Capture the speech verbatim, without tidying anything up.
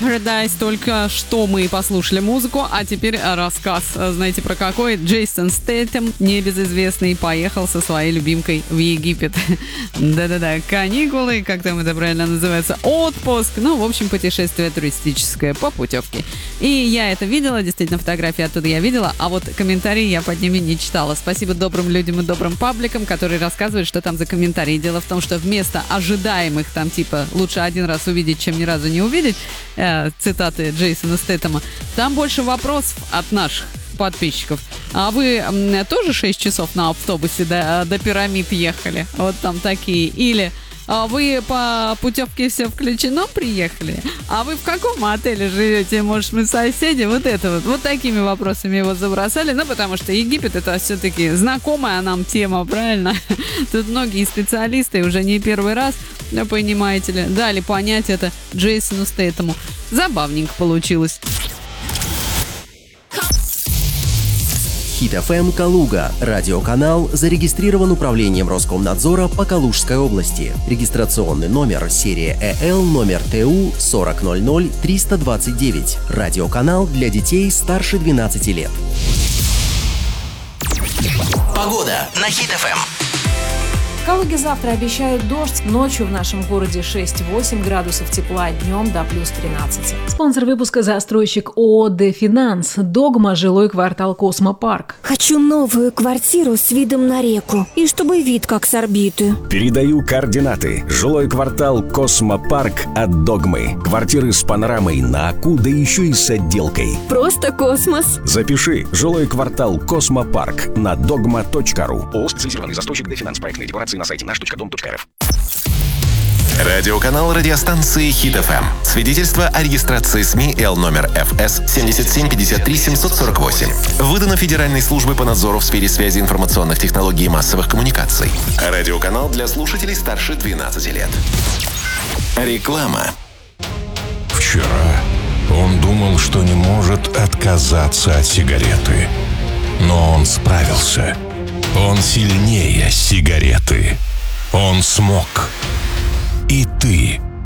Paradise. Только что мы послушали музыку, а теперь рассказ. Знаете про какой? Джейсон Стэйтем, небезызвестный, поехал со своей любимкой в Египет. Да-да-да, каникулы, как там это правильно называется, отпуск. Ну, в общем, путешествие туристическое по путевке. И я это видела, действительно, фотографии оттуда я видела, а вот комментарии я под ними не читала. Спасибо добрым людям и добрым пабликам, которые рассказывают, что там за комментарии. Дело в том, что вместо ожидаемых там типа «лучше один раз увидеть, чем ни разу не увидеть», э, цитаты Джейсона Стэйтема, там больше вопросов от наших подписчиков. А вы м, тоже шесть часов на автобусе до, до пирамид ехали? Вот там такие. Или а вы по путевке все включено приехали? А вы в каком отеле живете? Может, мы соседи? Вот это вот. Вот такими вопросами его забросали. Ну, потому что Египет — это все-таки знакомая нам тема, правильно? Тут многие специалисты уже не первый раз, понимаете ли, дали понять это Джейсону Стэйтему. Забавненько получилось. Хит эф эм Калуга. Радиоканал зарегистрирован управлением Роскомнадзора по Калужской области. Регистрационный номер серия ЭЛ номер ТУ сорок ноль ноль триста двадцать девять. Радиоканал для детей старше двенадцати лет. Погода на Хит эф эм. В Калуге завтра обещают дождь. Ночью в нашем городе шесть-восемь градусов тепла, днем до плюс тринадцать. Спонсор выпуска — застройщик ООО «Дефинанс». Догма, жилой квартал «Космопарк». Хочу новую квартиру с видом на реку. И чтобы вид как с орбиты. Передаю координаты. Жилой квартал «Космопарк» от Догмы. Квартиры с панорамой на Аку, да еще и с отделкой. Просто космос. Запиши. Жилой квартал «Космопарк» на догма точка ру. ООО «Специализированный застройщик Дефинанс». Проектные декларации на сайте наш точка дом точка эр эф. Радиоканал радиостанции Хит эф эм. Свидетельство о регистрации СМИ Л номер эф эс семь семь пять три семь сорок восемь. Выдано Федеральной службой по надзору в сфере связи, информационных технологий и массовых коммуникаций. Радиоканал для слушателей старше двенадцати лет. Реклама. Вчера он думал, что не может отказаться от сигареты. Но он справился. Он сильнее сигареты. Он смог. И ты